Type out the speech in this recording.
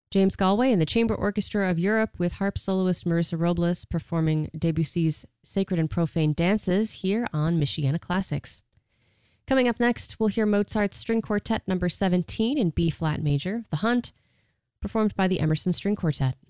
James Galway and the Chamber Orchestra of Europe with harp soloist Marissa Robles performing Debussy's Sacred and Profane Dances here on Michiana Classics. Coming up next, we'll hear Mozart's String Quartet No. 17 in B-flat major, The Hunt, performed by the Emerson String Quartet.